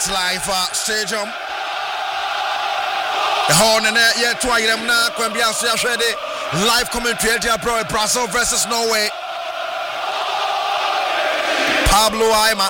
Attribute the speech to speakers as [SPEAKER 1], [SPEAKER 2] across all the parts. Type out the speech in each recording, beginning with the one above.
[SPEAKER 1] MetLife Stadium. The horn and yet to them now. Kwambiaso ready. Live commentary bro. Brazil versus Norway. Pablo Aima.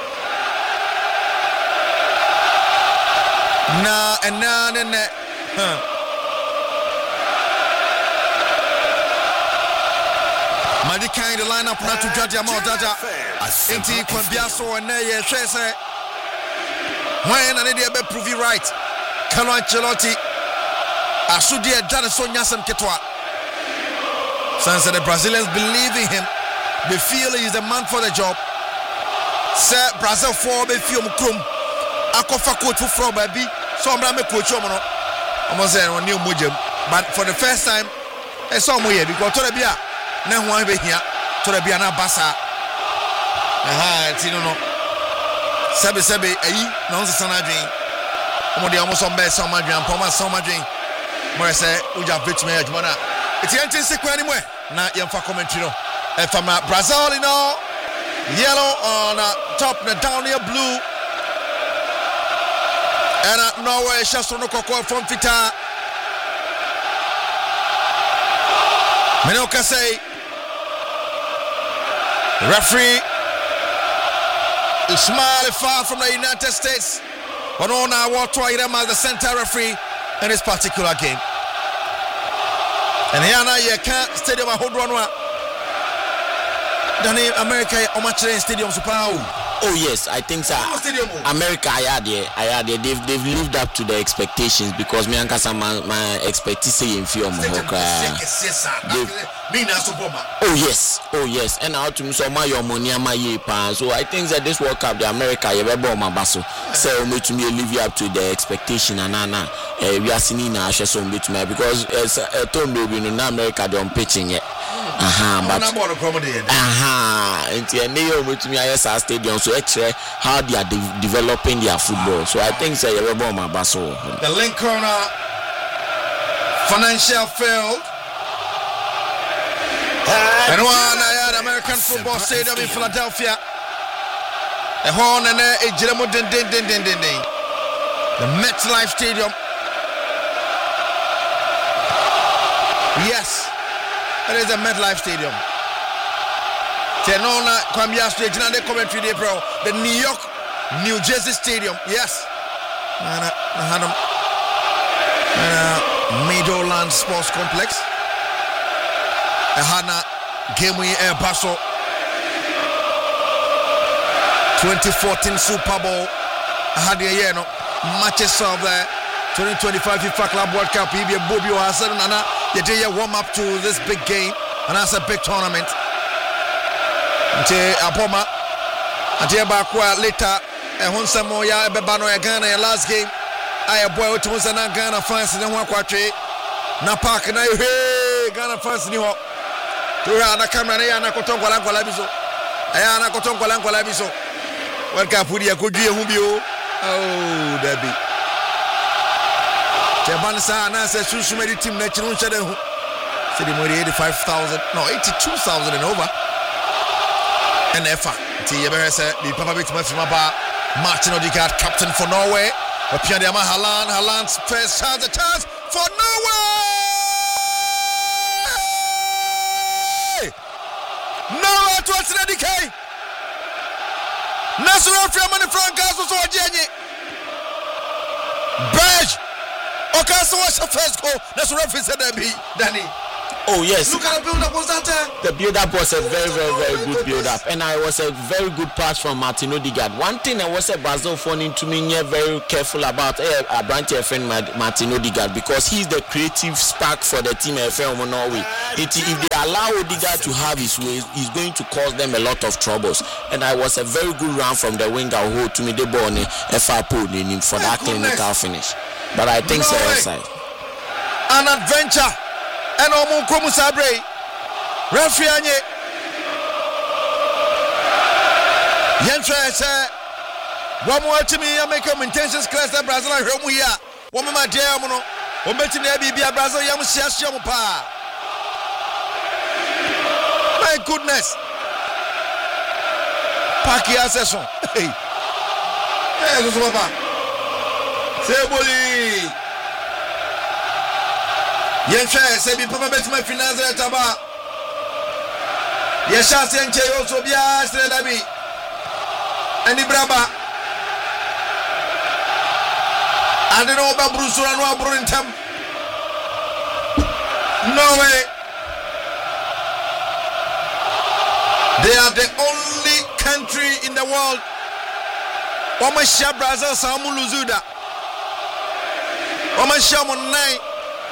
[SPEAKER 1] Madika in the lineup now to Jaja Jaja. Inti Kwambiaso and Neye Chese. When I need to prove you right. Carlo Ancelotti. Asudi Dana Sonya Sam Ketwa. Since the Brazilians believe in him, they feel he is the man for the job. Sir Brazil for be feel mukrum. Akofa coach for baby. So I'm a coach. I'm saying on new mujem. But for the first time, I saw more because to the bia. Na one be here. To the bia na basa. It's no. Sebe ayi na on se sana dwen. Omo de omo so be so ma dwen, poma so ma dwen. Mo say uja betime adwuma na. Eti enti sekwa ni mo na yemfa commentary no. From Brazil, you know, yellow on top, the down here blue, and Norway just on the cocoa from Fita. Menoka say, referee Ismail far from the United States, but on our water as the center referee in this particular game. And here now you can't stadium a hold one. Danny America Omachre Stadium Super.
[SPEAKER 2] Oh yes, I think so. America I had they've lived up to the expectations because me and my expectation in film Oh yes, and out to so my money my year. So I think that this World Cup the America you ever my basso. So me to me live up to the expectation and we are seeing now so me to me because as told me we know America don't pitching yet. But and Neo with me ISR stadium so extra how they are developing their football. So I think say you my basso.
[SPEAKER 1] The link corner financial field. And one I had American Football Stadium in Philadelphia. The horn and a Jeremo din. The MetLife Stadium. Yes, it is the MetLife Stadium. Tenona Kwambia Stadium, they commentary day, bro. The New Jersey Stadium. Yes. Meadowlands Sports Complex. Hana game we air Paso 2014 Super Bowl. I had the year no matches of the 2025 FIFA Club World Cup. He be a Bobby Hassan and you did warm up to this big game and that's a big tournament. Until Apoma until Bakwa later and Hunsamo ya Bebano Ghana last game. I a boy to Ghana fans in the one quatre. Na park na hey Ghana fans ni ho. Tura camera na kotongola ngola biso. Aya na kotongola ngola biso. World Cup dia kodwie hu bio. Oh, Debbie. Tebansa na se susumedi team na chinu nchede hu. Say the money 85,000, no 82,000 and over. And efa. Ti yebere say the papa bit ma ba Martin Odegaard captain for Norway. Opian Diama Haaland's first chance for Norway. No, to what's the decay. National Freeman Francas was so Jenny. Badge. Okaso was the first goal. National Freeman said Danny.
[SPEAKER 2] Oh yes.
[SPEAKER 1] Look at the build-up was that time.
[SPEAKER 2] The build-up was a very good build-up, and I was a very good pass from Martin Odegaard. One thing I was a Brazil phone into me very careful about a branch friend Martin Odegaard because he's the creative spark for the team FM Norway. If they allow Odegaard to have his way, he's going to cause them a lot of troubles. And I was a very good run from the winger who to me the ball FR for that clinical finish. But I think so outside.
[SPEAKER 1] An adventure. And Omo Komu Sabre, referee anye. Yentra say, one more to me, I make them intentions class that Brazil and Romu ya. One more my dear Mono, one better than be a Brazil Yamusia pa. My goodness. Paki Assassin. Hey. so papa. Seboli. Yenche se bi papa betima finance taba. Ye chance yenche yo so bia sre dabi. Ani braba. Ade no ba brusura no abro ntam. No way. They are the only country in the world. Omasha Brazil Samu Luzuda. Omasha Monai.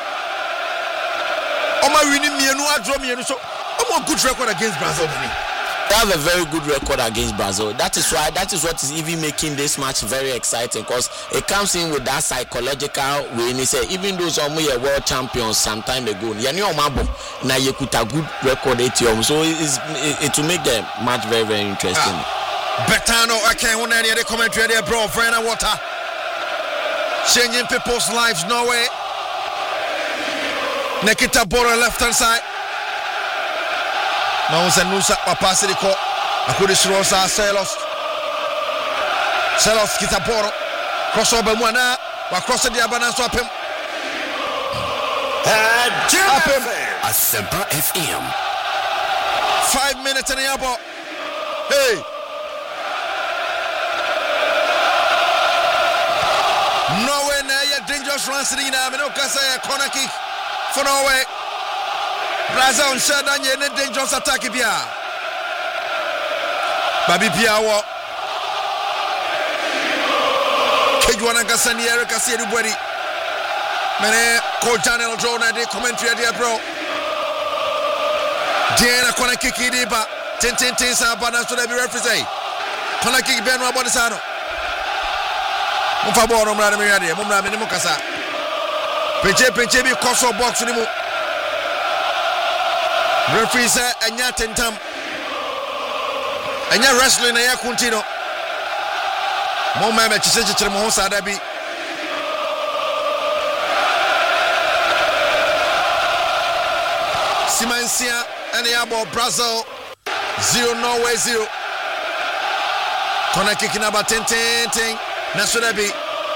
[SPEAKER 1] Oma winning Mienu Adro Mienu. So I'm a good record against Brazil.
[SPEAKER 2] They have a very good record against Brazil. That is what is even making this match very exciting, because it comes in with that psychological way. And say even those who are world champions some time ago, now you could a good record at you. So it will make the match very, very interesting.
[SPEAKER 1] Betano, I can't want any of the commentary there, bro. Friend of water. Changing people's lives, no way. Nikita Bora left hand side. Now Nusa pass the call. Akudisrosa Selos. Selos Kitaporo. Crossover Mwana. Cross the Abana swap him.
[SPEAKER 3] Asempa FM.
[SPEAKER 1] 5 minutes in the airport. Hey. Norway na dangerous run sitting now. Me no can say a corner kick for Norway. Brazil on share dan ye dangerous attack bia. Babi bia wo. Kejwana kasani Eric Asiru Bwedi. Mene coach Daniel Jordan de commentary there bro. Diana corner kick idiba. Tin sa bana so da bi referee say. Corner kick ben wa body sano. Mfa ball no mra na me yade. Mo mra me ni mo kasa. Penche bi koso box ni mo. Referee say anya tentam. Anya wrestling na ya continue. Mo ma me chise mo ho sada bi. Simansia and the Brazil 0 Norway 0. Corner kick number 10. Nasudabi.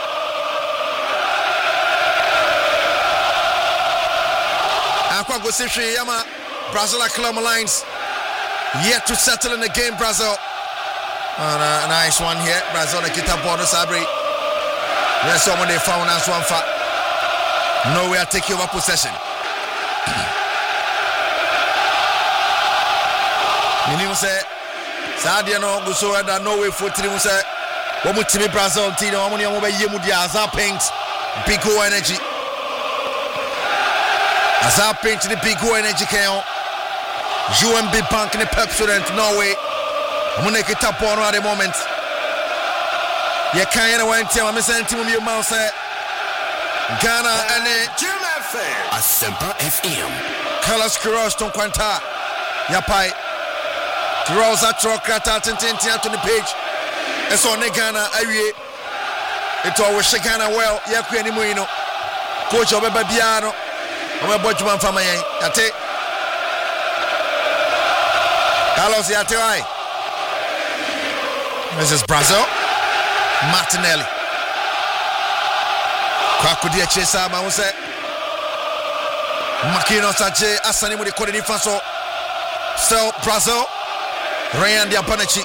[SPEAKER 1] Aqua Gosishi Yama. Brazil are Colombo Lines. Yet to settle in the game, Brazil. A nice one here. Brazil, the Kita Border Sabri. There's someone they found as one for. Norway are taking over possession. Minimu say, Sadia no Guso and Norway for Trimu say, Womutimi Brazil, Tino, Ammonia, Yemudia, Azar Paint, Pico Energy. Azar Paint, the Pico Energy Kayo. UMB Bank in the Pep student, Norway. I'm going to get up on at the moment. You can't wait till I'm sending you mouse. Ghana and
[SPEAKER 3] Asempa FM.
[SPEAKER 1] Carlos Quiroz, Tom Quanta. Yapai. Quiroz at Trocata, Tintin to the page. It's on the Ghana. It's always Ghana well. Yaku anymore. Coach of Babiano. I'm a Botchman from my Yate. Carlos Yate. This is Brazil. Martinelli. Kwakudia Chesa Mause. Makino Sache Asani with the Cote d'Ivoire. Still Brazil. Ryan Diapanachi.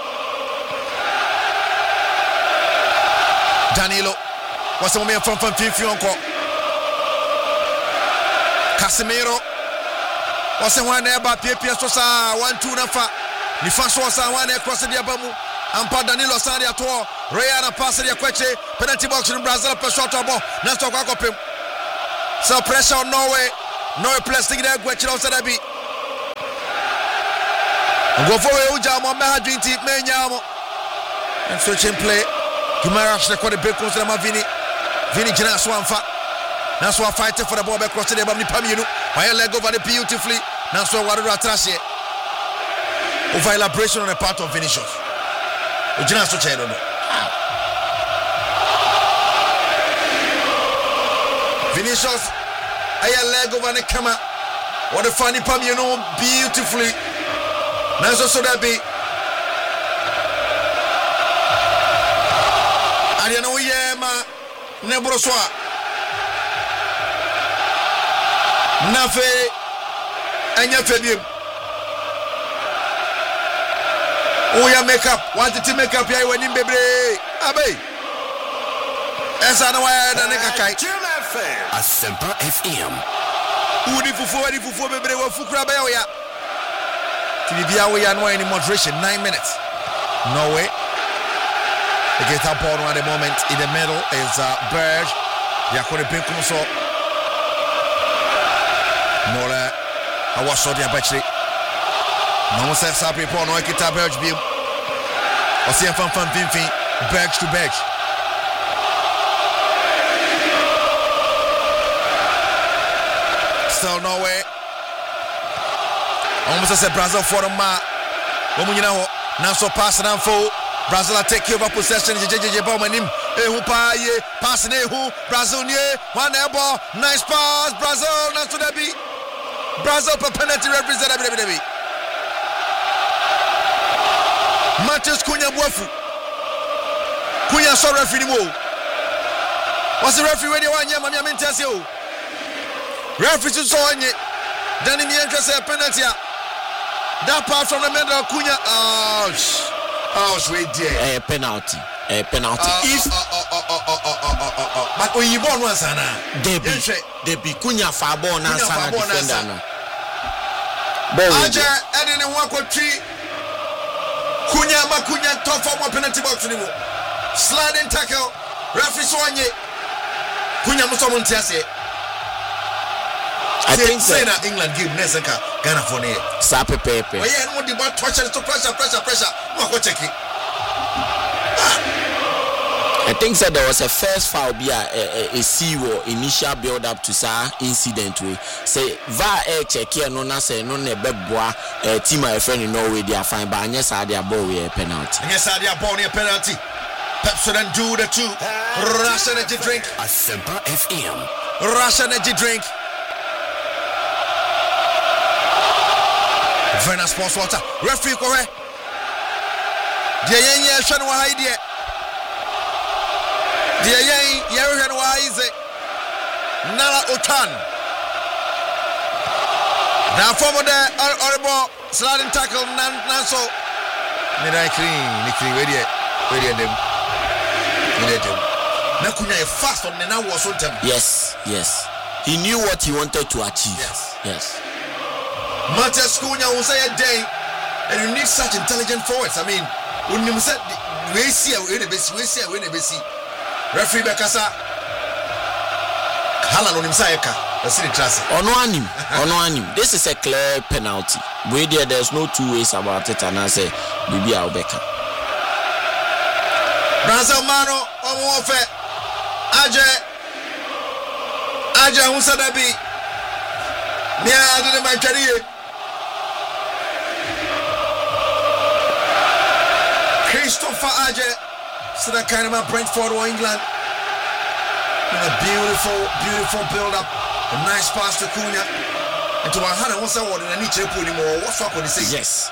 [SPEAKER 1] Danilo. What's the moment from Fionco? Casemiro. What's the one there about Pia Sosa 1-2 Nafa. Nifaso was one across the Abamu. Ampa Danilo Sandia to Rayana pass the Aquache, penalty box in Brazil, per shot of ball, Nasto Kakopim. So pressure on Norway, no plastic there, Guachi outside a bit. Go for a Ujamo, Mahadrin team, Menyamo. And switching play. Gumarash, the quarter break, Vini Janaswanfa. That's why fighting for the ball across the Bamni Pamino. My leg over the beautifully. That's why what Ratrashi. Over elaboration on the part of Vinicius. Ujinaso Chedo. Vinicius, I leg over the camera. What a funny pam, you know, beautifully. Naso so that be Adia no yema nebroswa nafe anya febiem oya makeup want to make up ya wani bebre abai esa na waya na ne kakai
[SPEAKER 3] Asempa FM
[SPEAKER 1] udi fufu bebre wa fukura ba ya tibia we ya no in moderation 9 minutes Norway they get up on at the moment in the middle is Berge yakore penkum so Mola awaso dia bachiri no se sabe po no ekita Berge bi o se fan finfin Berge to Berge still Norway almost say Brazil for the ma omunyina ho now so pass and full Brazil take over possession JJ Baumanim ehu pa ye pass na ehu Brazil nie one ball nice pass Brazil now to be Brazil per penalty represent every Matheus Cunha Boafu Cunha so referee ni mo was the referee when you want ya mama mentase o referee so onye Danny Mienka say penalty that pass from the middle Cunha sweet dear
[SPEAKER 2] penalty if
[SPEAKER 1] but when you born once ana
[SPEAKER 2] they be Cunha fa ball na sana defender no
[SPEAKER 1] aja ede ne ho akotwi Cunha top for penalty box ni mo sliding tackle referee so onye Cunha mo so mo ntiase
[SPEAKER 2] I think
[SPEAKER 1] say na England game Neseka Ghana for ne
[SPEAKER 2] sape pepe
[SPEAKER 1] oh yeah no the ball torture to pressure mo go check it
[SPEAKER 2] I think that there was a first foul be a seawall initial build up to sa incident we say VAR check here no na say no na beboa team my friend in Norway they are fine but anya sa dia ball we a penalty
[SPEAKER 1] Pepsodent do the two Russia energy drink
[SPEAKER 3] Asempa FM
[SPEAKER 1] Russia energy drink Verna Sports Water referee ko he dia yenye hwe no ha ide dia hwe no ha ize Nala Otan now from the horrible sliding tackle Nanso Nidai clean where them na Cunha fast on the now was on them
[SPEAKER 2] yes he knew what he wanted to achieve yes
[SPEAKER 1] Matheus Cunha will say a day and you need such intelligent forwards. I mean, when you said we see referee Bekasa Halan on him Sayaka, the city class.
[SPEAKER 2] Ono anim. This is a clear penalty. There's no two ways about it, and I say Bibi Albeka.
[SPEAKER 1] Brazil Mano Omofe Aja Usadabi Nia to the Manchari Christopher Aje, so that kind of a Brentford or England. And a beautiful build up, a nice pass to Cunha. And to Ahana, what's that word in any chip anymore? What's up when they say?
[SPEAKER 2] Yes.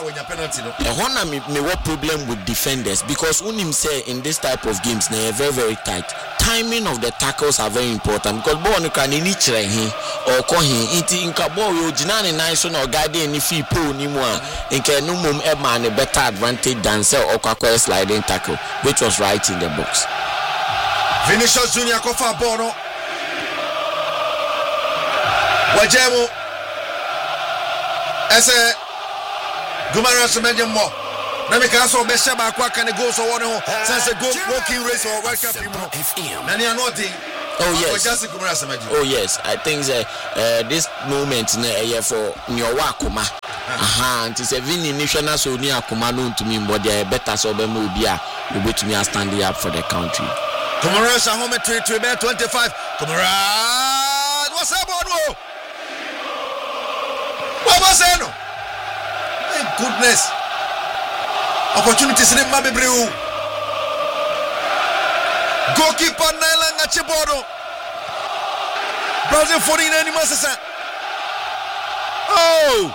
[SPEAKER 2] Me what problem with defenders because unim say in this type of games they are very very tight. Timing of the tackles are very important because ball you can ni chere hin or ko hin inti inka ball you jinane nice no guide ni fi po ni mu a inka no mum e man a better advantage than say okwa sliding tackle which was right in the box.
[SPEAKER 1] Vinicius Junior kofa ball no Wajemu ese Gumaras medium more na me ka so be sheba kwa kan go so won ho sense go walking race or World Cup you na ni anoti
[SPEAKER 2] oh yes I think this moment na for nyowa akoma nti se vini national so ni akoma no ntumi mbodi better so be mo obi a obetumi stand up for the country.
[SPEAKER 1] Gumaras home to be 25 Gumaras what's up on what was it? My goodness. Opportunities in Mabebreu. Goalkeeper Nailanga Chibodo. Brazil 49 Masasa. Oh.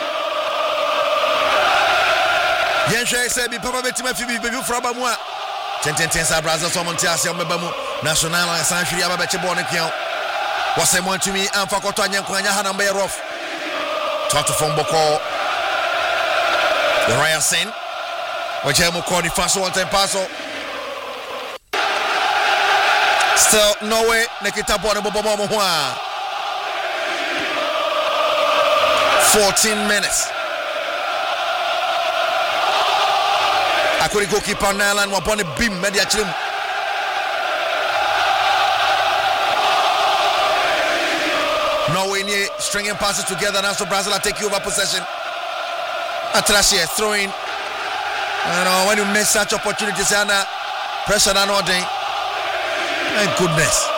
[SPEAKER 1] Yensha said, Papa Betima Fibi, baby from Bamwa. 10 Brazil so Montiasia Mebamu National and San Shria Babache Bonnekion. Was a one to me and for Cotoyan Kwanya Hanambe Rough. Talk to Fomboko. The Ryan Sen. Wajemo Cordy Faso one time passo. Still no way. Nikita Bonobo 14 minutes. I couldn't go keep on Nile and upon a beam media chim. Norway near stringing passes together. Now so Brazil are taking over possession. Atrashi throwing. When you miss such opportunities, Anna pressure and ordering. My goodness.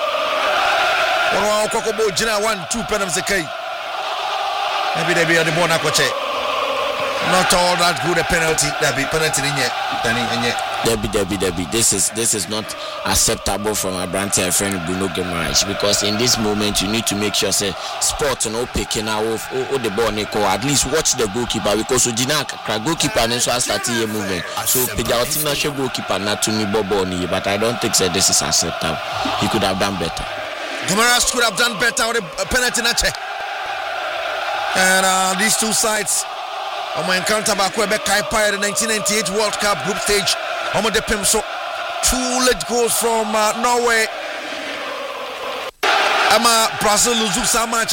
[SPEAKER 1] 1-2 penalties. Maybe they be on the ball now, coach. Not all that good a penalty. There be penalty in here.
[SPEAKER 2] Debbie. This is not acceptable from our brand friend Bruno Guimaraes, because in this moment you need to make sure say sport picking out of the ball Nico, at least watch the goalkeeper, because goalkeeper and so start here moving. So the goalkeeper not to me Boboni, but I don't think that this is acceptable. He could have done better.
[SPEAKER 1] Guimaraes could have done better with a penalty na check. And these two sides encounter back Quebec Kaipai the 1998 World Cup group stage. De Pimso, 2 late goals from Norway. Brazil lose some match,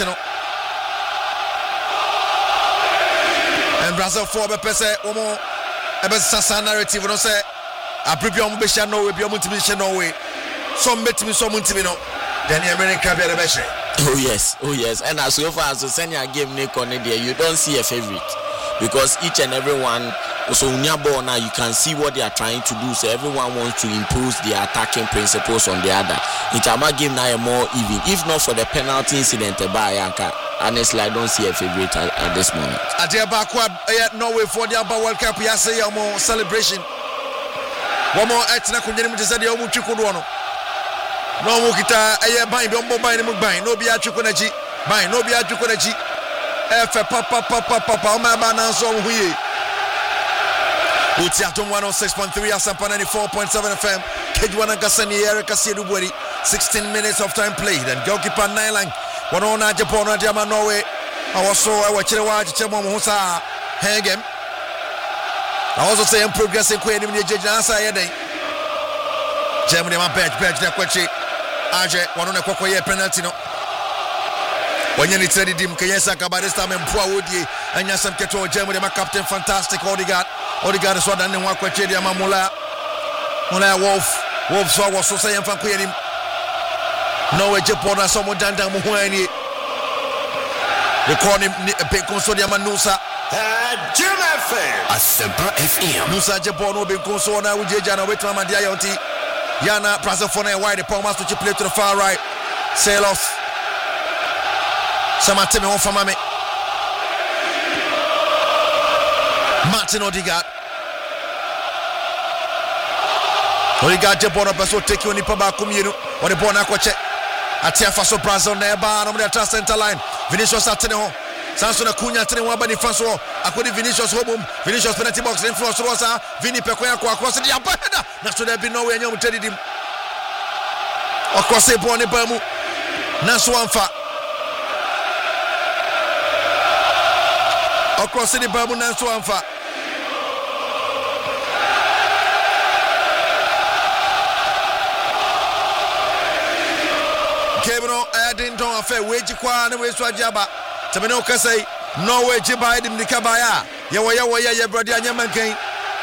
[SPEAKER 1] and Brazil 4 pese omo ebe sasa narrative no say aprebi omo be share Norway, be omo timi share Norway. Some betimi some timi no. Then American be be share.
[SPEAKER 2] Oh yes. And as so far as the senior game there, you don't see a favorite, because each and every one. So now you can see what they are trying to do. So everyone wants to impose their attacking principles on the other. In Chama game now more even. If not for the penalty incident by Yanka, honestly I don't see a favorite at this moment.
[SPEAKER 1] At the backward Norway for the World Cup, we say more celebration. One more etina kunjeni mtisa di omu chikuduano. No mu kita bain bi ombo bain mu bain no bi achukunaji bain no bi achukunaji. Efe papa o ma ba na so huye. Utiatom 106.3 Asampa 94.7 FM. Kejwana Gasani Eric Asiedubueri. 16 minutes of time played, and goalkeeper Nylang. One on Japan and German Norway. I was so I watched the watch Chemo Musa Hagem. I also say I'm progressing quite in the Jansa Yede. Germany my bench the Quechi. Aje one on a Kokoye penalty no. When you need to redeem Kayesa Kabadista and Pua Woody and Yasam Keto, Germany, my captain, fantastic Odegaard is what I know. Quachedia Mamula Wolf, so I was so saying from Querim. No way, Japan, someone done down Muhuani. They call him Consodia Manusa.
[SPEAKER 3] German fan. Asempa FM.
[SPEAKER 1] Nusa Japan will be Consona with Jana with Mamadianti. Yana Prazafone, why the Palmas to play to the far right. Sail off. Samateme on Famame. Martin Odegaard. Odegaard Jabona Basso take you on the Pabakumino or the Bonacque. Atia Faso Brazil Neba on the center line. Vinicius Ateno. Samson Acuna Ateno Bani Faso. According Vinicius Hobum. Vinicius penalty box influence Rosa. Vini Pequia across the Abada. Not so there be no way you tell him. Across the Bonnie Bamu. Naswanfa. Across the Babu Naswanfa. Kevino, I didn't know a fair wage qua and waste Wajaba. Tamino Kasay, no way Jibai in the Kabaya. Yawa, brother, Yaman Kane.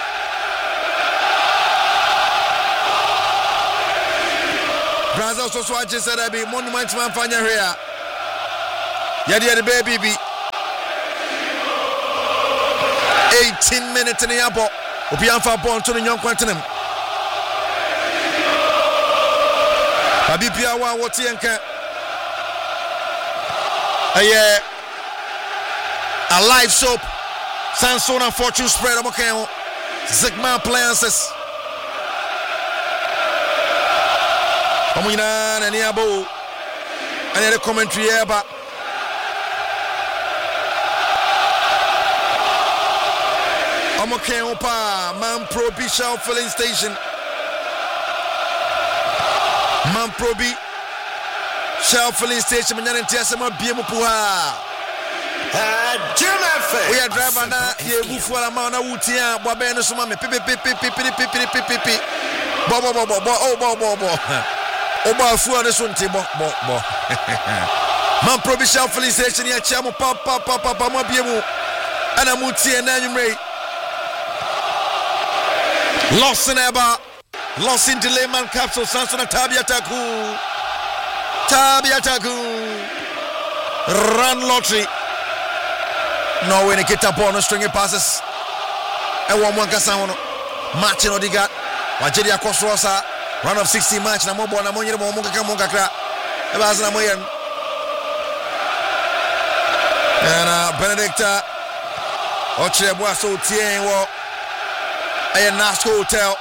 [SPEAKER 1] Brazil so swatches said I be monument man fanya here. Yadia the baby. 18 minutes in the airport. Upianfa born to the young continent. Abipia wa wotienka. A live soap. Sansona fortune spread amokeo. Zigma appliances. Omina na niabo. And the commentary eba. Omokeo pa man pro Bishop filling station. Mamprobi Shell filling station Manyan Tiasama Biemupuha we are driver na ye bufuala maana wutia bwabe no soma me pipi bo oba fuwa de so nti bo man provincial filling station ya chiamo pa mo biemu ana mutie na nwumrei lost in eba lost in delay man capsule Sansona Tabia Taku run lottery no way to get up on stringing passes. And one Casamono Martin Odigat, Wajedia Cosrosa, run of 60 match, Namobo, Namonia, Monka, Ebazanamoyan. And Benedicta Oche Boasso Tien, a Nasco Hotel.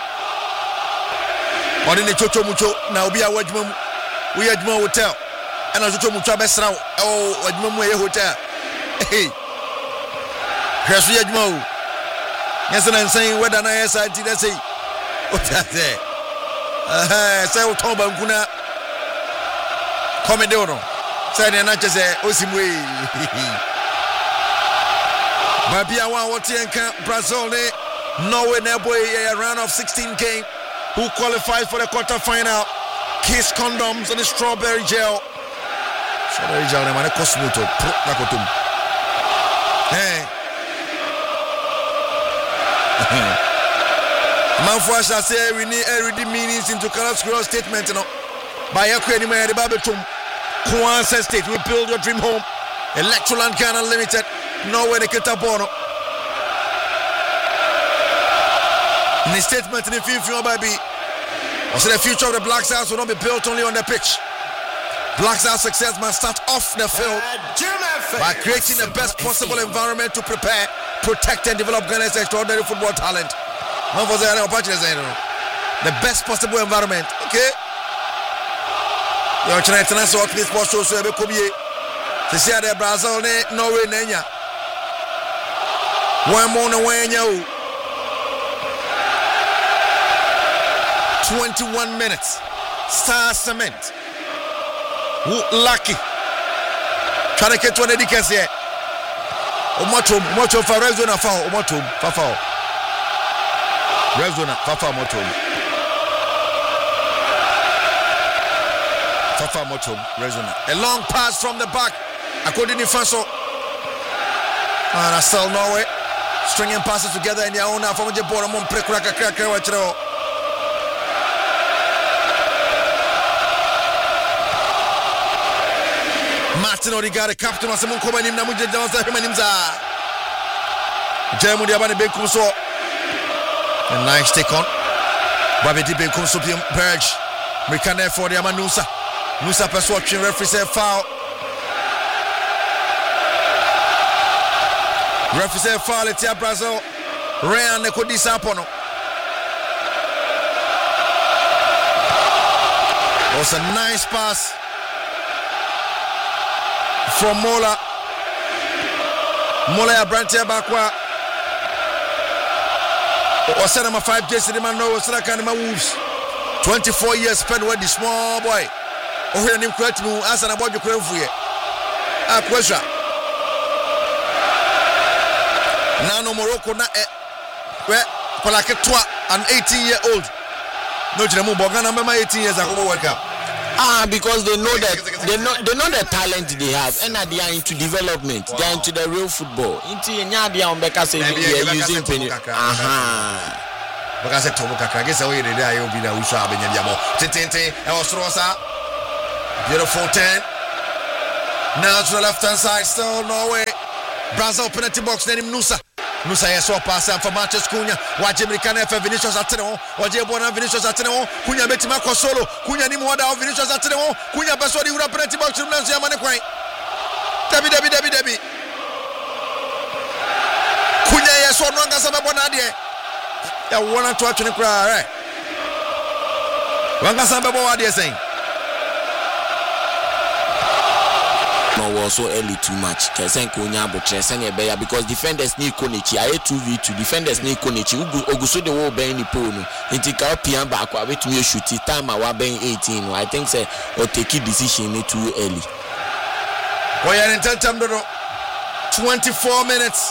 [SPEAKER 1] Or in the Chocho Mucho, now be a Wajmum, we had more hotel. And a Chocho Mucha Besra, oh, Wajmum Hotel. Hey. Yes, we are yes, and I'm saying whether I say let's say what that say. Say Otoba Kuna Comedoro. Say the not say Osimwe. Babia Watianka Brazil, Norway Neboy, a round of 16 game who qualified for the quarterfinal. Kiss condoms and the strawberry gel. Strawberry gel, I'm a Cosmoto. Hey. Manfwa shall say we need every meanings into Carlos Scroll statement, by a credit man, the Babatum, Kwanzaa State, we build your dream home. Electroland Ghana Limited, Norway the Ketabono. In the statement in the future, baby, I said the future of the Black Stars will not be built only on the pitch. Black Stars success must start off the field by creating the best possible environment to prepare, protect and develop Ghana's extraordinary football talent. The best possible environment. Okay? You're trying to answer what this sports show so be to see the Brazil, Norway, Nenya. One more when you 21 minutes. Star Cement. Lucky. Try to get to an edicas here. Omoto for Rezona foul. Omoto foul. Rezona Fafa Moto. Fafa Moto Rezona. A long pass from the back. According to Faso. And I still Norway. Stringing passes together in their own half. From the bottom on Prekraka. Martin Odegaard, the captain of Simon Coman, Namuja Johnson, Himanimza. Germany, Abani Benkumso. A nice take on. Babidi Benkumso, Berge. Rikane for the Amanusa. Nusa persuasion, referee said foul. Referee said foul, it's Brazil. Ryan Nekodisa Pono. Was a nice pass from Mola Abrantia Bakwa. Or send him a 5 days in the man, no, Sarakanima Wolves. 24 years spent with the small boy. Oh, here, him correct me, as an about your crave for you. A question. Now, no Morocco, not where Palaketwa, an 18-year-old. No, Jemu Bogana, my 18 years ago, work out.
[SPEAKER 2] Because they know that they know the talent they have, and they are into development. Wow. They are into the real football. Into Nyadia on Bekase, they are using penny.
[SPEAKER 1] Because I told Kaka, I guess I will be there. You'll be there. We shall be there. Tente, Elstrosa, beautiful 10. Now to the left hand side, still Norway. Brazil penalty box. Then him Nusa yeso pass for Manchester Cunha. Wajimri Kanefe Vinicius Ateno. Wajibona Vinicius Ateno. Cunha betima ko solo. Cunha ni mwada of Vinicius Ateno. Cunha besodi ura penalty box. Nansi ya mane kwai. Debi. Cunha yeso nwanga sababu na adie. Ya wana tu achuni kura right. Wanga sababu adie saying.
[SPEAKER 2] no was so early too much. Kesenko Nyabo Tresenge Beya because defenders need Konichi. I 2v2 defenders need Konichi. Oguso the whole Ben Nipono. Intika Pian back with me shoot it time I ben 18. I think say or take a decision too early.
[SPEAKER 1] We are in 24 minutes.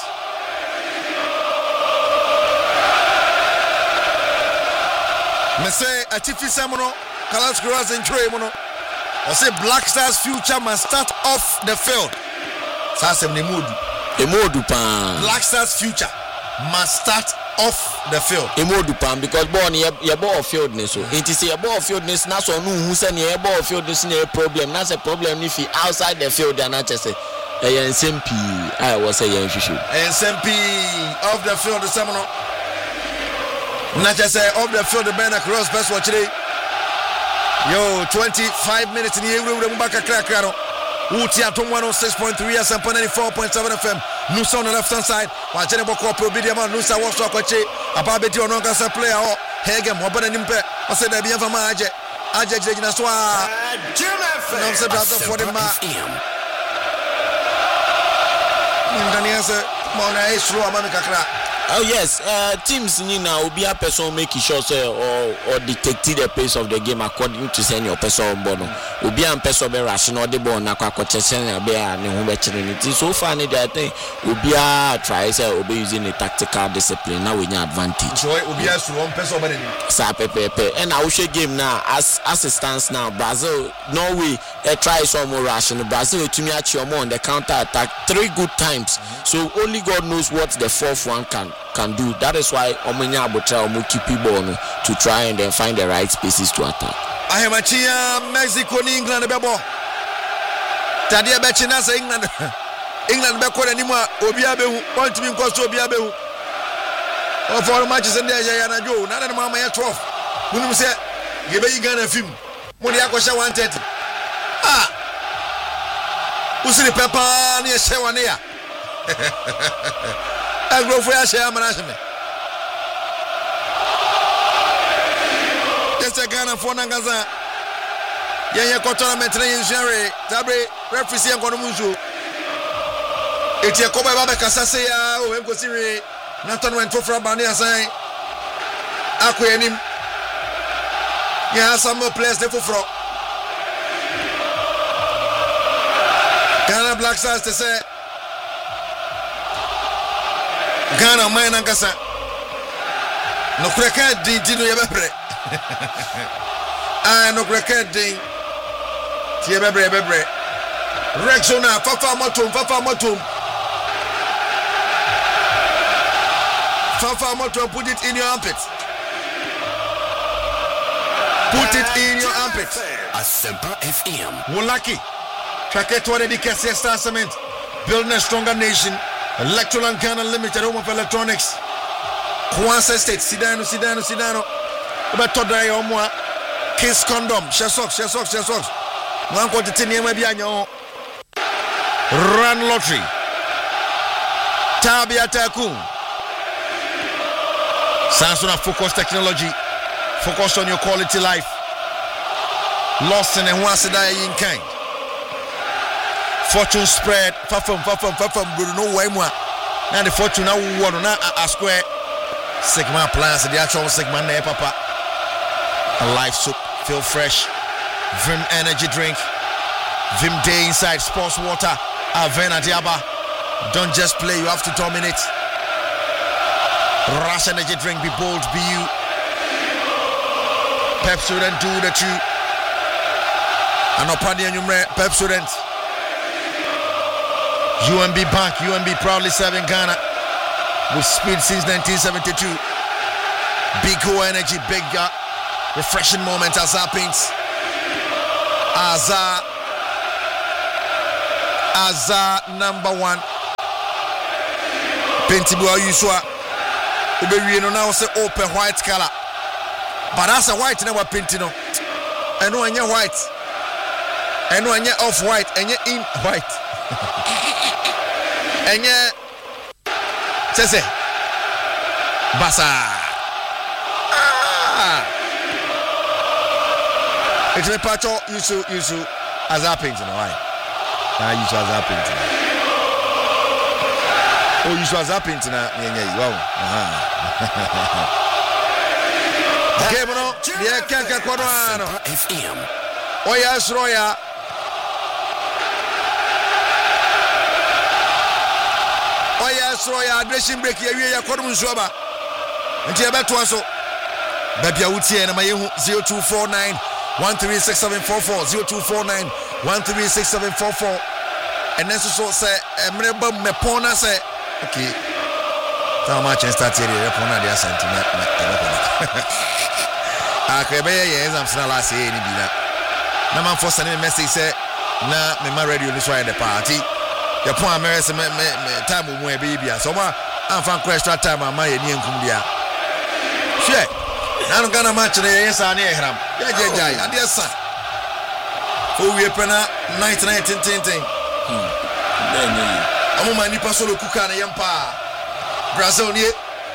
[SPEAKER 1] Mese Atifi Samono, Kalas Kuras and Trey Mono. I say Black Stars' future must start off the field. Sasem Nemudu. Black Stars' future must start off the field.
[SPEAKER 2] Because born your ball fieldness. So it is a ball fieldness. Now so no who send your ball fieldness is a problem. That's a problem if you outside the field and not just say SMP. I was saying
[SPEAKER 1] SMP off the field the Samono. Not just say off the field the Ben across best watch today. Yo, 25 minutes in the room, the Mubaka Krakaro. Uti Atom 106.3 and 94.7 FM. Nusa on the left hand side. Watching the Boko Probidiama, Nusa was to Aquache. A Babeti or Nogasa player or Hegem, or Benimpe. I said, I be a Famaje. Ajay Jinaswa.
[SPEAKER 3] Jim FM.
[SPEAKER 1] For the man. Daniel Mona is slow, Mamika.
[SPEAKER 2] Oh yes, teams Nina will be a person making sure or dictate the pace of the game according to send your person bono. Will be a person be rational the ball na kwa chesen be a ne ho be so far I think will be a try say will be using a tactical discipline now we need advantage.
[SPEAKER 1] So will be a strong person be
[SPEAKER 2] sa pepe and I will show game now as it stands now Brazil Norway try some more rational Brazil to me at your on the counter attack 3 good times. So only God knows what the fourth one can do. That is why Omenya Abotra Omo keep ball to try and then find the right spaces to attack.
[SPEAKER 1] Ahemachia Mexico ni England bebo. Tadia bechina say England be ko anima obi abehu point me nkoso obi abehu. O for matches and there ya na jo na na mama ya 12. Munum say gebe yi Ghana film. Mo dia ko sha 130. Usiri pepa ni she wane ya. I go for a share management. Just a Ghana for Nangaza. Yaya Kotola train Jerry, Tabre, referee and Konomuzu. It's a Koba Casasea, who go see Nathan went for Bania sign. Aquanim. Yeah, some more players there for Fro. Ghana Black Stars to say. Ghana man Nankasa. No cracker did you ever? No cracker ding. Tiabebre. Rexona, Fafa Motum. Fafa Motum, put it in your armpit. Put it in your armpit.
[SPEAKER 3] Asempa FM.
[SPEAKER 1] Wolaki. Tracket to the Cassia Star Cement. Building a stronger nation. Electroland Ghana Limited, home of electronics. Kwanzaa State, Sidano. About Todai Omwa, Kiss Condom, Shasocks. One quarter 10 years, maybe I know. Run Lottery. Tabia Takun. Samsung Focus Technology. Focus on your quality life. Lost in a Wasadaya in kind. Fortune spread, fafum, Bruno Wemwa. Now the fortune now one a square. Sigma plans the actual Sigma ne papa. A life soup, feel fresh. Vim energy drink. Vim day inside sports water. Avena Diaba. Don't just play, you have to dominate. Rush energy drink, be bold, be you. Pepsodent do the two. And Opadi and Pepsodent. UMB Bank, UMB proudly serving Ghana with speed since 1972. Big go energy, big refreshing moment as happens. Azar number 1. Pentibua Yusua. Ube now say open white color. But that's a white never pentino. I know any white. I know any off white and you in white. Enye Sese Basa It's a patch of Yusu as happens in a way. You was happening. Oh, you was happening now. Wow. Okay, no. Yeah, Kanka Kono.
[SPEAKER 3] FM.
[SPEAKER 1] Oh yes, Roya. Oh yes, Roya. Dressing break here. We are Kono Musuaba. And you about to also. Baby, I would say, and my 0249 136744 0249 136744. And then so say, remember me pona say, okay. How much and start here? Pona dia sentiment. Okay, yes, I'm still last year. Na man for sending a message say, na me ma radio this why the party. The point America me time we baby. So I'm from extra time I my ni enkum dia. Sure. Na no gana match na yes ani ehram. Yeah. And yes sir. For we pena 19. Amuma nipa solo kuka na yampa. Brazil ni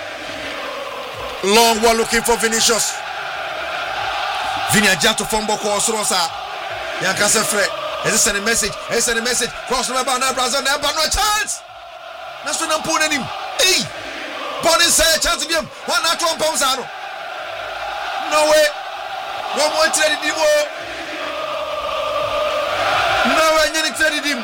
[SPEAKER 1] long one looking for Vinicius. Vinia Jato from Boko Sorosa. Yankasa Fred. Is this a message? Is a message? Cross the bar now, Brazil. Never no chance. That's what I'm putting him. Hey, Bonnie say a chance of him. One not one pounds out. No way. One more traded him. No way, you traded him.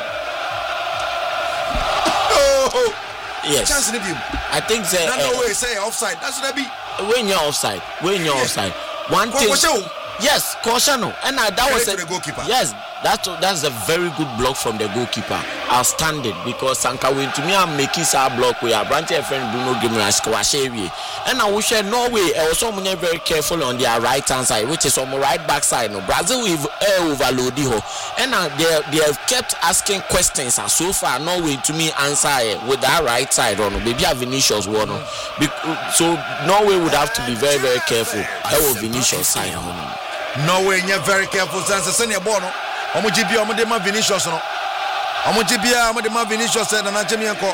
[SPEAKER 1] Oh,
[SPEAKER 2] yes.
[SPEAKER 1] Chance of him.
[SPEAKER 2] I think that.
[SPEAKER 1] No way, say offside. That's what I be.
[SPEAKER 2] When you're offside. One thing. Yes, caution. And that was
[SPEAKER 1] the goalkeeper.
[SPEAKER 2] Yes, that's a very good block from the goalkeeper. Outstanding, because Sanka went to me and make his block with a branch friend Bruno Guimaraes Kwashewi. And I wish Norway also very careful on their right hand side, which is on the right back side. No, Brazil with overloading. And they have kept asking questions, and so far Norway to me answer with that right side on maybe a Vinicius one. So Norway would have to be very, very careful. That was Vinicius side.
[SPEAKER 1] Norway, you're very careful. Since senior bono, Omujibia, Omudema Vinicius, no. Omujibia, Omudema Vinicius, and Jimianco.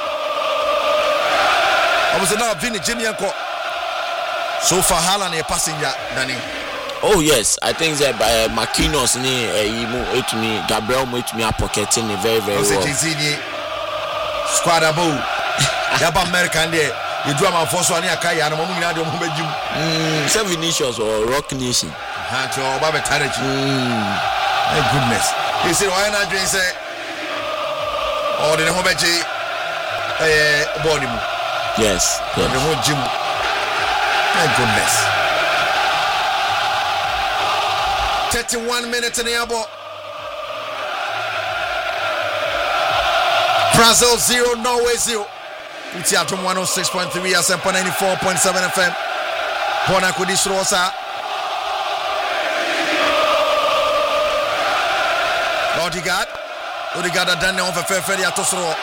[SPEAKER 1] I was now Vini Jimianco. So far, Haaland a passenger, Danny.
[SPEAKER 2] Oh yes, I think that by Marquinhos ni to me, Gabriel mo to me a pocketing very, very well.
[SPEAKER 1] Squad abo. Yaba American there. You do my first one here, Kaya, and Momuina de Mumejum.
[SPEAKER 2] Vinicius or Rock Nation.
[SPEAKER 1] My goodness. You see, why not doing say, or the Homeji body?
[SPEAKER 2] Yes.
[SPEAKER 1] The whole gym. My goodness. 31 minutes in the air. Brazil 0, Norway 0. It's at 106.3 Asempa 94.7 FM. Bona Kudisrosa. Odegaard a done on for Ferry Atosro.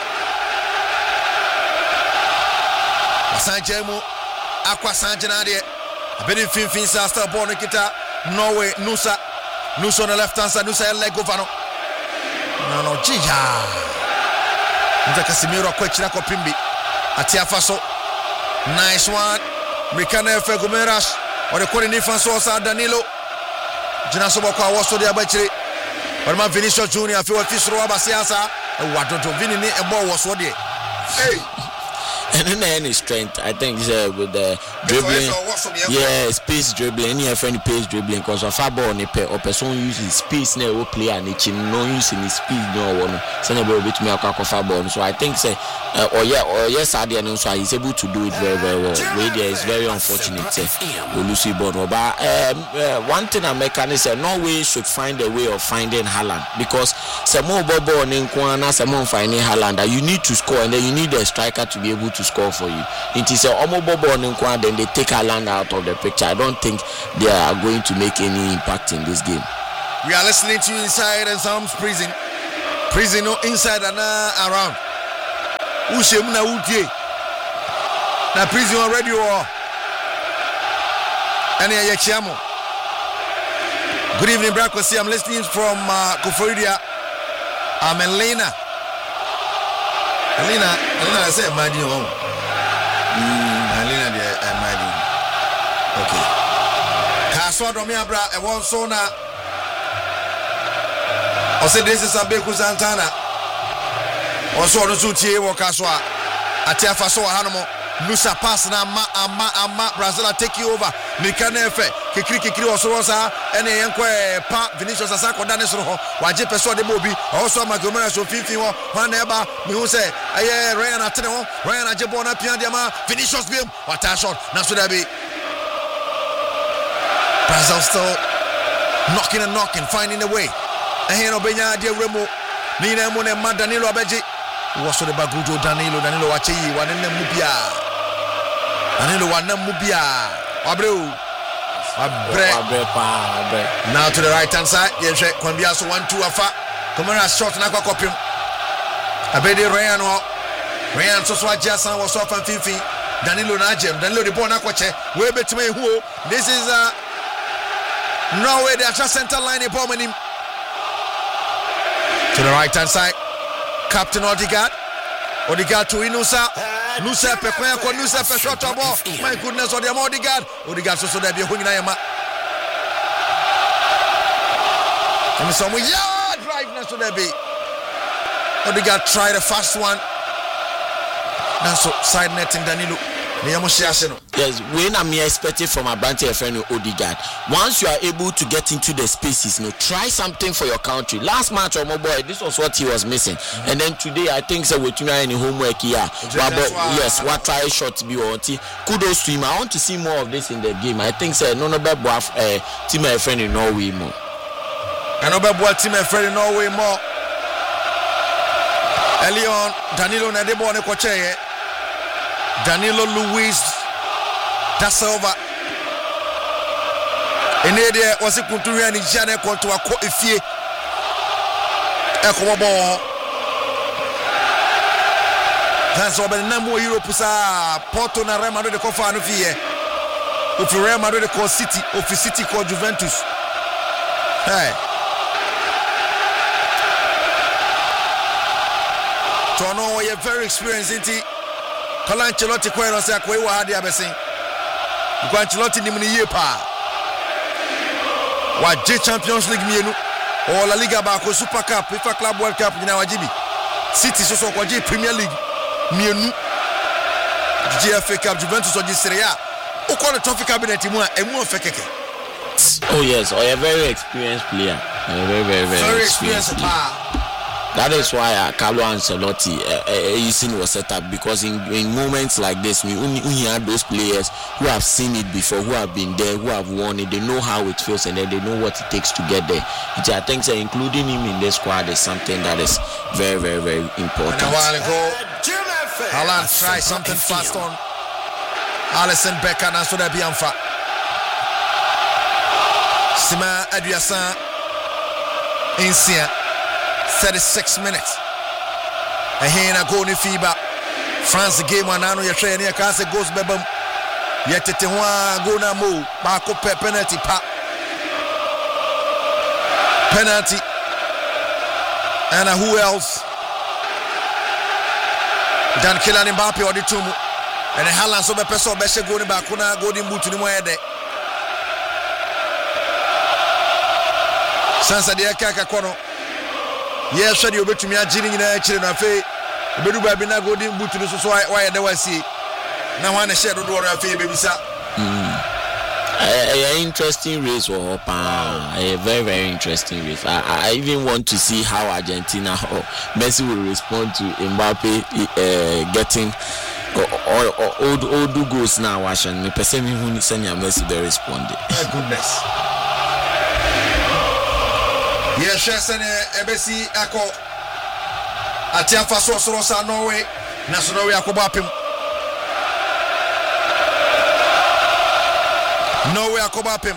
[SPEAKER 1] Sanjemu Aqua Sanjanade. A bit of Finsa star born Kita. Norway, Nusa on the left hand side, Nusa Legovano. No, Jija. Nta Casimiro Kwechina Kopimbi. Atiafaso. Nice one. Mikana Efe Guimaraes. Or the corner defense was Danilo. Jinasoboko was to the Abachiri. But my Vinicius Junior, I feel like this Roba Siasa. And what don't Vini and ball was what day. Hey.
[SPEAKER 2] And then any strength, I think, with the dribbling, space dribbling, any friend pace dribbling, because of a ball, or person uses space never play and it's no using his speed, no one. Send a bit me a crack of a ball. So I think, yes, I didn't know, so he's able to do it very, very well. There is very unfortunate, Lucy Bono. But one thing I make is Norway should find a way of finding Haaland, because some more Bobo and Nkwana, some more finding Haaland, you need to score, and then you need a striker to be able to score for you. It is a Omobobo and Nkwana, then they take Haaland out of the picture. I don't think they are going to make any impact in this game.
[SPEAKER 1] We are listening to you inside Sam's prison. Prison, no inside and around. Ushemuna Utie. Na prison already or any Yachiamo. Good evening, Brakosi. I'm listening from Koforidia. I'm Elena. Elena, I said, Madi home. Elena, Madi. Okay. Kaswa Domiabra, a one sona. Ose this is Abeku Santana. Also no sutie Wakaswa. Atiafa so hanomo. Nusa pass na ama Brazil take you over. Mikane efe kikiri ososa ene yenkwe pa Vinicius Asako dane soro ho. Waje peso de bobi. Also Magomera so fifi ho. Wan eba mi hu se aye Ryan atene ho. Ryan ajebo na pia de ma Vinicius game. What a shot. Na so that be Brazil still knocking, finding a way. And here no benya de remo. Nina mo ne ma Danilo abeji. Waso de bagujo Danilo wachi wanene mubia. Danilo wanene mubia. Abreu. Abre. Now to the right hand side. Yes, Kwambia so 1-2 afa. Komara shot na kwa kopim. Abede Ryan ho. Ryan so ajasan was off and fifi. Danilo na jem. Danilo the ball na kwache. We betime hu. This is Norway, the actual center line in Bomanim. To the right hand side, Captain Odegaard to Inusa. Nusa Pekwenko, Nusa Peshota ball. My goodness, Odegaard so there be a wing Nayama. And some yard drive now so there be. Odegaard tried a fast one. Now so side netting Danilo.
[SPEAKER 2] Yes, when I'm expecting from a branch friend Odegaard, once you are able to get into the spaces, try something for your country. Last match, my boy, this was what he was missing. And then today, I think so we're doing any homework here. Yes, what try shot to be on. Kudos to him. I want to see more of this in the game. I think so. No better team my friend in Norway more.
[SPEAKER 1] I know better team my friend in Norway more. Elion Danilo Nadebo ne koche. Danilo Luis da Silva enede wasi kunturia ni jane konto akọ efie ekomobo that's over na mo Europe sa Porto na Real Madrid ko fa no fie of Real Madrid ko City of City ko Juventus hey Tono we are very experienced in Carlo Ancelotti kweno se akwa iwa hadi abesin. Because Ancelotti ni mni yepa. Wa J Champions League mienu. O La Liga ba ko Super Cup, FIFA Club World Cup nyina wajibi. City so ko J Premier League mienu. GFA Cup Juventus o Serie A. O ko the trophy cabinet mu a emu ofekeke.
[SPEAKER 2] Oh yes, a very experienced player. Very experienced player. That is why Carlo Ancelotti was set up, because in moments like this, we only have those players who have seen it before, who have been there, who have won it. They know how it feels and then they know what it takes to get there. Which I think including him in the squad is something that is very, very, very important.
[SPEAKER 1] And a while ago, Haaland tried something fast on Alisson Becker and so that be unfair. Sima Adriasan Insia. 36 minutes. And here na go ni FIBA. France game anano ya train ya kase goes bebam. Yetete hwa go na mo ba ko penalty pa. Penalty. And who else? Dan Kylian Mbappe odi tumu. And Haaland so be person be she go ni ba ko na golden boot ni mo yede. Sansa de kaka kono. Yes, sure, you bet me a genie in a chill and a fay. Bedu by Bina golden boot to the society. Why I see. Now, one a shadow door of baby, sir.
[SPEAKER 2] An interesting race for Hopa. A very, very interesting race. I even want to see how Argentina or Messi will respond to Mbappe getting old goals now. Watching me, person who send your Messi they responded.
[SPEAKER 1] My goodness. Yes, Shasane Ebesi Ako Atiafa Sorosa Norway, National Yakobapim. Norway Akobapim.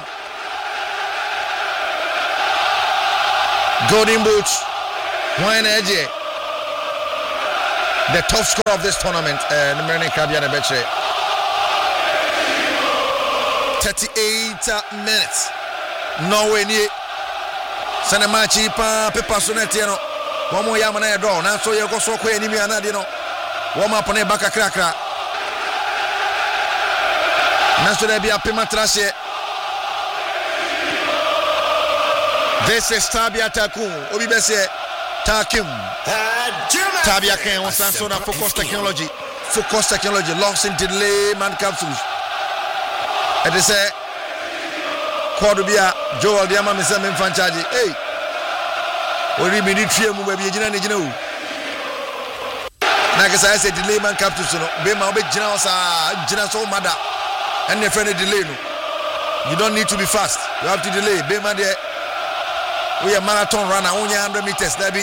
[SPEAKER 1] Golden Boots, Wayne Edge. The top scorer of this tournament, Numerine Kabiana Beche. 38 minutes. Norway near. Sene machi pa pepa soneti no womo ya mana edo na so ye goso ko enimi anade no womo apone baka krakra na so da bia pema trase This is Tabia Taku. Obi Bese Takim. Tabia Ken was Sansona Focus Technology. Focus Technology. Locks in delay man capsules. And they say Cordubia Joel Diama Misam Fanchaji. Hey. Ori mi ni tue mu ba bi gina o na ka say delay man capsules no be ma obegina o sa gina so mada and the friend delay no you don't need to be fast, you have to delay be man there we a marathon runner only 100 meters that be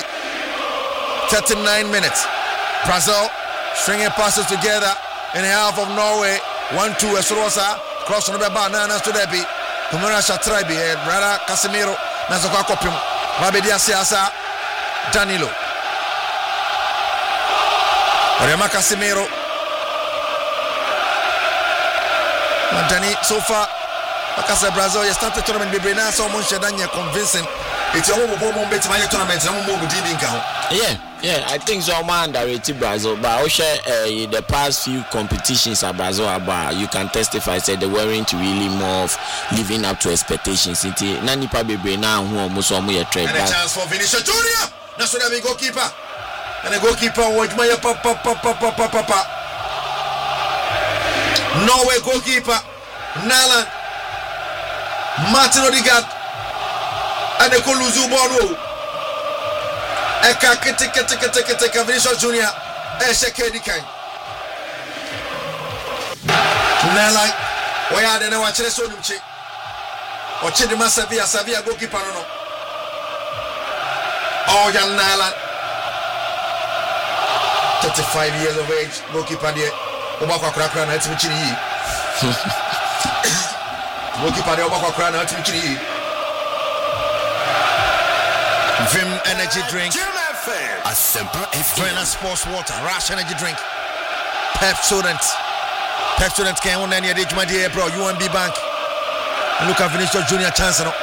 [SPEAKER 1] 39 minutes. Brazil stringing passes together in half of Norway 1-2 Esrosa cross on the bar na to there be Kumara Shatrabi brother Casemiro na so kwa kopim Rabedia Siasa Danilo Rema Casemiro Dani so far Akasa Brazil you started tournament be na so mon shedanya convincing it's a home bet my tournament na mo good evening count.
[SPEAKER 2] Yeah, I think so man underrated Brazil but also the past few competitions at Brazil about you can testify said they weren't really more of living up to expectations. Nani pa bebre na hu omo so mo ye trade back.
[SPEAKER 1] And a chance for Vinicius Junior. Na so that be goalkeeper. And the goalkeeper watch my papa. Norway goalkeeper Nalan Martin Odegaard and the Koluzu Bono. Eka kete Vinicius Junior. Esheke Dikai. Nalan oya de na wa chere so numchi. O chidi Savia goalkeeper no. Oh, Jan Nalan 35 years of age, goalkeeper there. Obakwa krakra na etimu chiri yi. Goalkeeper there Obakwa krakra na etimu chiri yi. Vim energy drink.
[SPEAKER 3] A Semper
[SPEAKER 1] Vim sports water, Rash energy drink. Pepsodent can one any age my dear bro, UNB Bank. Look at Vinicius Junior chance no.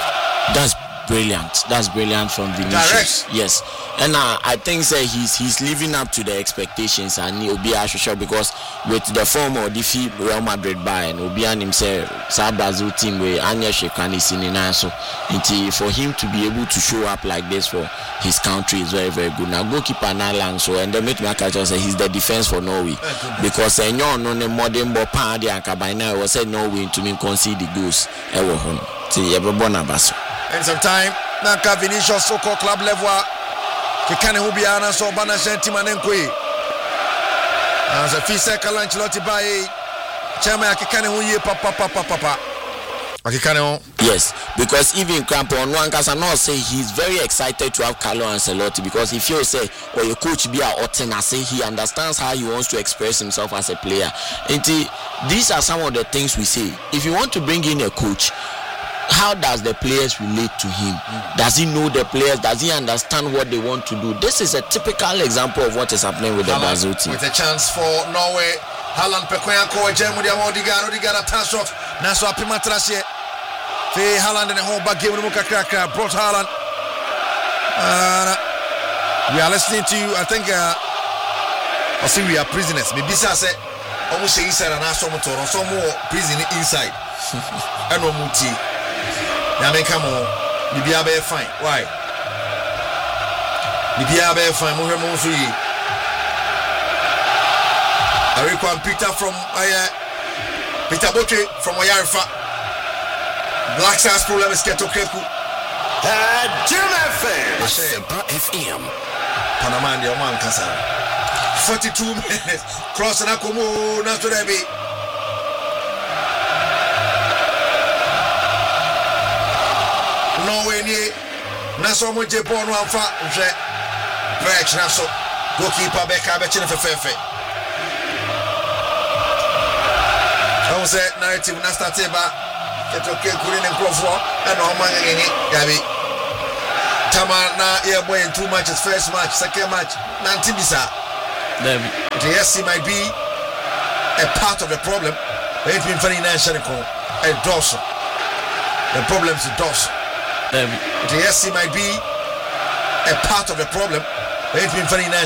[SPEAKER 2] That's brilliant from Vinicius.
[SPEAKER 1] Direct.
[SPEAKER 2] Yes, and I think that he's living up to the expectations, and he'll be sure because with the form of defeat Real Madrid by and will be an himself Brazil team where Anya Shekan is in so for him to be able to show up like this for his country is very very good. Now goalkeeper Nalan so and the mate Makacha say he's the defense for Norway because no modern ball party and Kabina was said Norway to me concede the goals ever home. See everyone abaso.
[SPEAKER 1] And sometime Naka Vinicius so-called club level Kikane Hubiana so Bana Shentima Nenkwe as a Fisa Kalanchiloti by Chama Kikane Huye papa Akikane.
[SPEAKER 2] Yes, because even Crampon one can not say he's very excited to have Carlo Ancelotti because if you say or your coach be a Otena say he understands how he wants to express himself as a player. And these are some of the things we say. If you want to bring in a coach, how does the players relate to him? Does he know the players? Does he understand what they want to do? This is a typical example of what is happening with the Brazil team.
[SPEAKER 1] With a chance for Norway, Haaland Pekwenko, Germany, Odegaard attached shot. Naso Apimatrashe. Fe Haaland in the whole back game. Brought Haaland. We are listening to you. I think I see we are prisoners. Maybe I say almost inside and some more prison inside. And no muti. Yame come on, Libya be fine. Why? Libya be fine. Mo hemo so yi. Arikwan Peter from Peter Botre from Oyarifa. Black Stars problem is Keto Kreku.
[SPEAKER 3] A Semper FM.
[SPEAKER 1] Panama the man kasa. 42 minutes. Cross na komo na to be. Norway ni na so mo je ball no amfa hwe break na so goalkeeper Beka be chine fefefe I was say narrative na start ba Keto kuri ne krofo e na o man ngeni yabi tama na ye boy in 2 matches, first match, second match na ntibisa the yes might be a part of the problem but it's been very nice and Dawson the problem is Dawson. The SC might be a part of the problem, but it's been very nice.